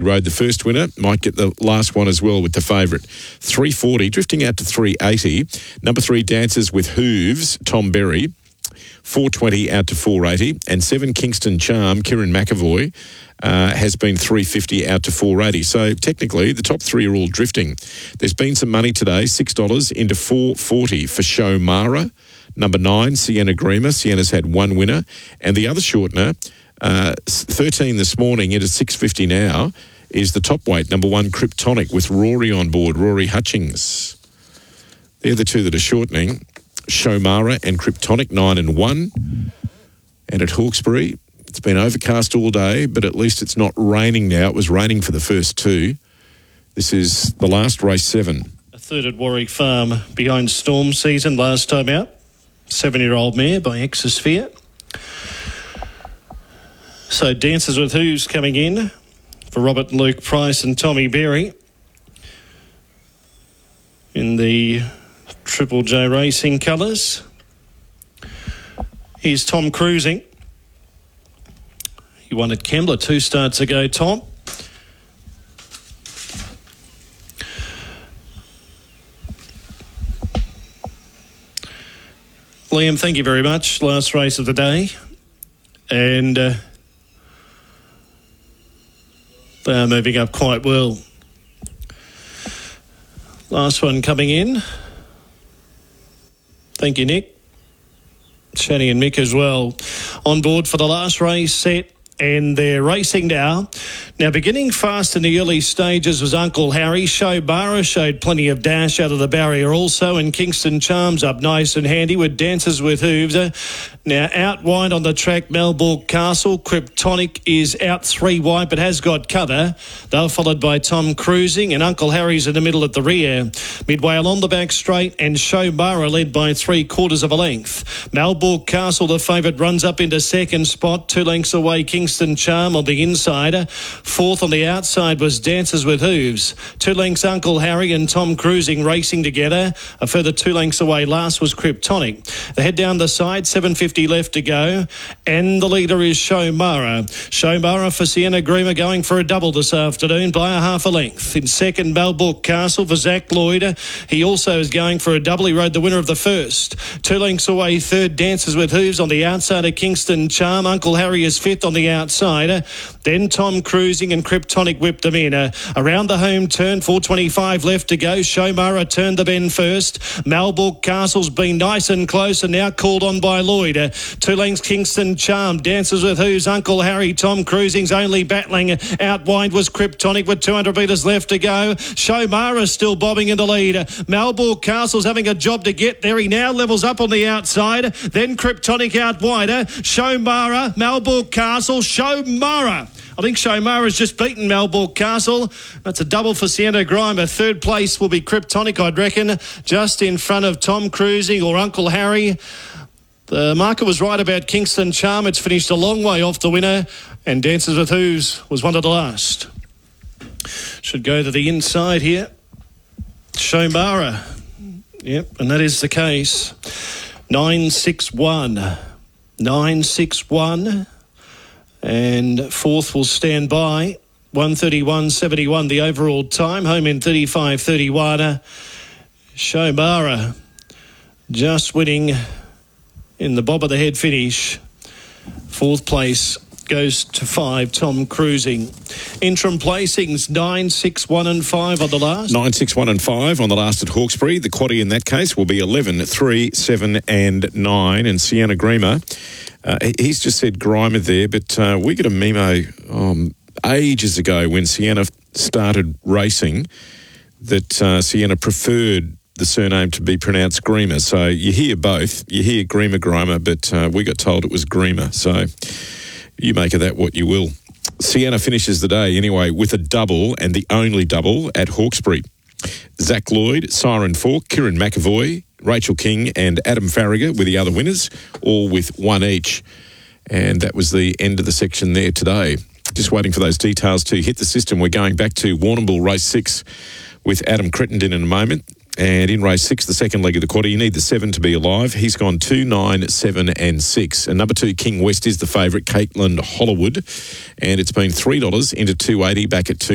rode the first winner. Might get the last one as well with the favourite. 340, drifting out to 380. Number 3, Dances with Hooves, Tom Berry. 420 out to 480. And 7, Kingston Charm, Kieran McAvoy, has been 350 out to 480. So technically, the top 3 are all drifting. There's been some money today, $6 into 440 for Show Mara. Number 9, Sienna Grima. Sienna's had 1 winner. And the other shortener, 13 this morning into 650 now, is the top weight, number 1, Kryptonic, with Rory on board, Rory Hutchings. They're the 2 that are shortening. Shomara and Kryptonic, 9 and 1. And at Hawkesbury, it's been overcast all day, but at least it's not raining now. It was raining for the first 2. This is the last race 7. A third at Warwick Farm behind Storm Season last time out. 7-year-old mare by Exosphere. So Dances with Hooves coming in for Robert and Luke Price and Tommy Berry in the Triple J Racing colours. Here's Tom Cruising. He won at Kembla 2 starts ago, Tom. Liam, thank you very much. Last race of the day. And they are moving up quite well. Last one coming in. Thank you, Nick. Shani and Mick as well. On board for the last race set. And they're racing now. Now, beginning fast in the early stages was Uncle Harry. Show Barra showed plenty of dash out of the barrier also. And Kingston Charms up nice and handy with Dances with Hooves. Now, out wide on the track, Melbourne Castle. Kryptonic is out 3 wide but has got cover. They're followed by Tom Cruising. And Uncle Harry's in the middle at the rear. Midway along the back straight. And Show Barra led by 3/4 of a length. Melbourne Castle, the favourite, runs up into second spot. 2 lengths away, Kingston Charm on the inside. 4th on the outside was Dances with Hooves. 2 lengths Uncle Harry and Tom Cruising racing together. A further 2 lengths away last was Kryptonic. They head down the side, 750 left to go. And the leader is Show Mara. Show Mara for Sienna Grima going for a double this afternoon by a half a length. In second, Melbourne Castle for Zach Lloyd. He also is going for a double. He rode the winner of the first. 2 lengths away, third, Dances with Hooves on the outside of Kingston Charm. Uncle Harry is 5th on the outside. Then Tom Cruising and Kryptonic whipped them in. Around the home turn, 425 left to go. Shomara turned the bend first. Melbourne Castle's been nice and close and now called on by Lloyd. 2 lengths Kingston Charm. Dances with Who's Uncle Harry. Tom Cruising's only battling. Out wide was Kryptonic with 200 metres left to go. Shomara still bobbing in the lead. Melbourne Castle's having a job to get there. He now levels up on the outside. Then Kryptonic out wider. Shomara, Melbourne Castle, Shomara. I think Shomara's just beaten Melbourne Castle. That's a double for Sienna Grima. 3rd place will be Kryptonic, I'd reckon, just in front of Tom Cruising or Uncle Harry. The marker was right about Kingston Charm. It's finished a long way off the winner. And Dances with Who's was one of the last. Should go to the inside here. Shomara. Yep, and that is the case. 961. 961. And 4th will stand by. 1:31.71 the overall time. Home in 35.31. Shomara just winning in the bob of the head finish. 4th place goes to 5, Tom Cruising. Interim placings, 9, 6, 1 and 5 on the last. 9, 6, 1 and 5 on the last at Hawkesbury. The quaddie in that case will be 11, 3, 7 and 9. And Sienna Grima, he's just said Grima there, but we got a memo ages ago when Sienna started racing that Sienna preferred the surname to be pronounced Grima. So you hear both. You hear Grima, but we got told it was Grima. So you make of that what you will. Sienna finishes the day anyway with a double and the only double at Hawkesbury. Zach Lloyd, Siren Fork, Kieran McAvoy, Rachel King and Adam Farragher were the other winners, all with 1 each. And that was the end of the section there today. Just waiting for those details to hit the system. We're going back to Warrnambool Race 6 with Adam Crittenden in a moment. And in race 6, the second leg of the quarter, you need the 7 to be alive. He's gone 2, 9, 7 and 6. And number 2, King West, is the favourite, Caitlin Hollywood. And it's been $3 into 280 back at 2.